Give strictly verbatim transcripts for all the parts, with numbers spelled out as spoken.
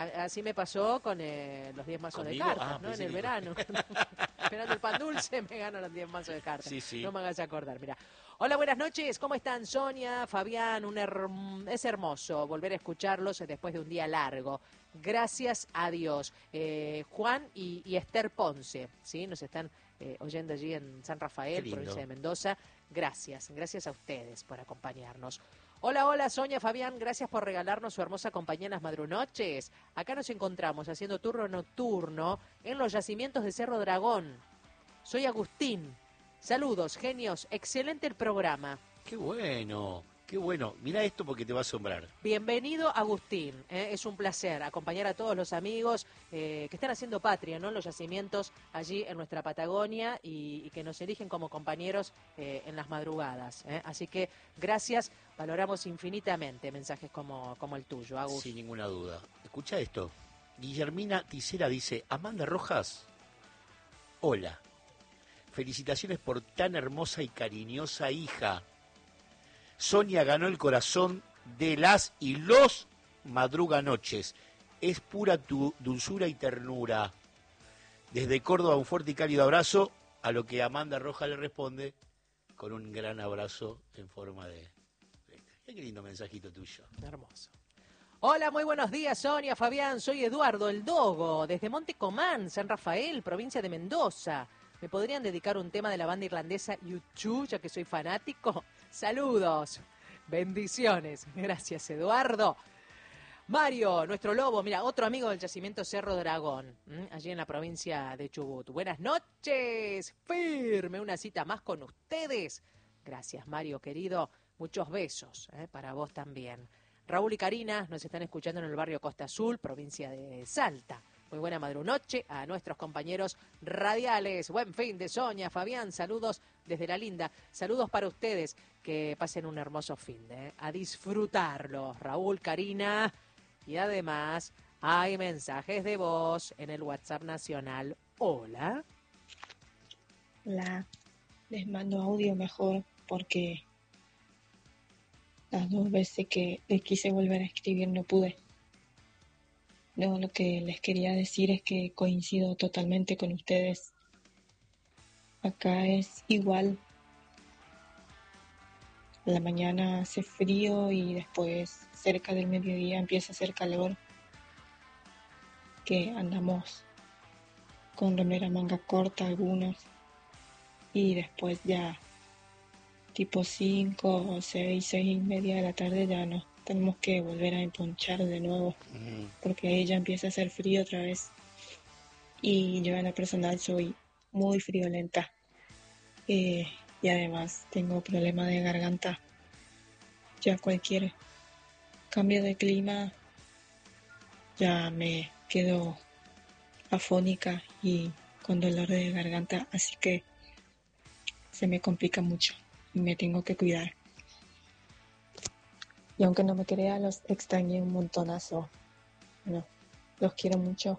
Así me pasó con eh, los diez mazos ¿Conmigo? de cartas, Ah, ¿no? En pensé el que- verano. Esperando el pan dulce, me gano los diez mazos de cartas. Sí, sí. No me hagas acordar, mira. Hola, buenas noches. ¿Cómo están, Sonia, Fabián? Un herm- Es hermoso volver a escucharlos después de un día largo. Gracias a Dios. Eh, Juan y, y Esther Ponce, ¿sí? Nos están eh, oyendo allí en San Qué Rafael, lindo. provincia de Mendoza. Gracias, gracias a ustedes por acompañarnos. Hola, hola, Sonia, Fabián, gracias por regalarnos su hermosa compañía en las madrunoches. Acá nos encontramos haciendo turno nocturno en los yacimientos de Cerro Dragón. Soy Agustín. Saludos, genios, excelente el programa. Qué bueno, qué bueno. Mirá esto porque te va a asombrar. Bienvenido, Agustín. ¿eh? Es un placer acompañar a todos los amigos eh, que están haciendo patria, ¿no? En los yacimientos allí en nuestra Patagonia y, y que nos eligen como compañeros eh, en las madrugadas. ¿eh? Así que gracias, valoramos infinitamente mensajes como, como el tuyo, Agus. Sin ninguna duda. Escucha esto. Guillermina Tisera dice, Amanda Rojas, hola. Felicitaciones por tan hermosa y cariñosa hija. Sonia ganó el corazón de las y los madruganoches. Es pura tu dulzura y ternura. Desde Córdoba un fuerte y cálido abrazo, a lo que Amanda Rojas le responde con un gran abrazo en forma de... Qué lindo mensajito tuyo. Hermoso. Hola, muy buenos días, Sonia, Fabián. Soy Eduardo El Dogo, desde Monte Comán, San Rafael, provincia de Mendoza. ¿Me podrían dedicar un tema de la banda irlandesa U dos, ya que soy fanático? Saludos, bendiciones. Gracias, Eduardo. Mario, nuestro lobo, mira, otro amigo del yacimiento Cerro Dragón, ¿m? allí en la provincia de Chubut. Buenas noches, firme, una cita más con ustedes. Gracias, Mario, querido. Muchos besos ¿eh? para vos también. Raúl y Karina nos están escuchando en el barrio Costa Azul, provincia de Salta. Muy buena madrunoche a nuestros compañeros radiales. Buen fin de Sonia, Fabián, saludos desde La Linda. Saludos para ustedes, que pasen un hermoso fin de, ¿eh? A disfrutarlo. Raúl, Karina, y además hay mensajes de voz en el WhatsApp nacional. Hola. Hola, les mando audio mejor porque las dos veces que les quise volver a escribir no pude. No, lo que les quería decir es que coincido totalmente con ustedes. Acá es igual. A la mañana hace frío y después cerca del mediodía empieza a hacer calor. Que andamos con remera manga corta algunos. Y después ya tipo cinco o seis, seis y media de la tarde ya nos tenemos que volver a emponchar de nuevo. Mm. Porque ahí ya empieza a hacer frío otra vez. Y yo en lo personal soy muy friolenta. Eh, y además tengo problema de garganta. Ya cualquier cambio de clima ya me quedo afónica y con dolor de garganta. Así que se me complica mucho y me tengo que cuidar. Y aunque no me crea, los extrañé un montonazo. Bueno, los quiero mucho.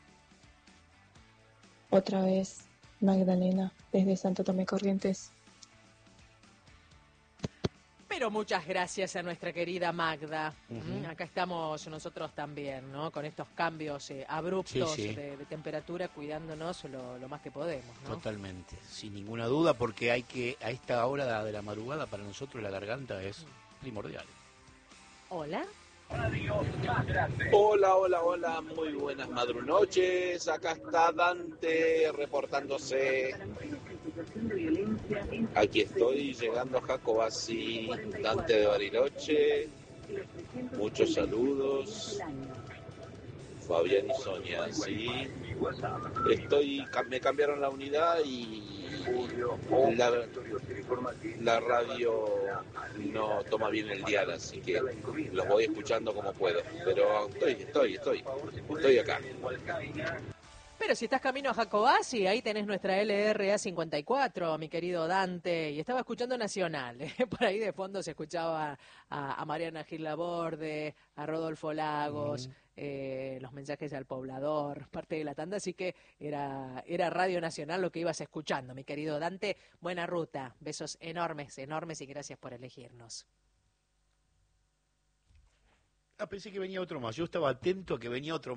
Otra vez, Magdalena, desde Santo Tomé Corrientes. Pero muchas gracias a nuestra querida Magda. Uh-huh. ¿Mm? Acá estamos nosotros también, ¿no? Con estos cambios eh, abruptos Sí, sí. De, de temperatura, cuidándonos lo, lo más que podemos, ¿no? Totalmente, sin ninguna duda, porque hay que, a esta hora de la madrugada, para nosotros la garganta es primordial. Hola. Hola, hola, hola, muy buenas madrunoches. Acá está Dante reportándose. Aquí estoy llegando a Jacobasi, Dante de Bariloche. Muchos saludos. Fabián y Sonia, sí. Estoy, me cambiaron la unidad y la, la radio no toma bien el dial, así que los voy escuchando como puedo. Pero estoy, estoy, estoy, estoy acá. Pero si estás camino a Jacobasi, ahí tenés nuestra L R A cincuenta y cuatro, mi querido Dante, y estaba escuchando Nacional, ¿eh? Por ahí de fondo se escuchaba a, a Mariana Gil Laborde, a Rodolfo Lagos, mm. eh, los mensajes al poblador, parte de la tanda, así que era, era Radio Nacional lo que ibas escuchando, mi querido Dante. Buena ruta, besos enormes, enormes y gracias por elegirnos. Ah, pensé que venía otro más. Yo estaba atento a que venía otro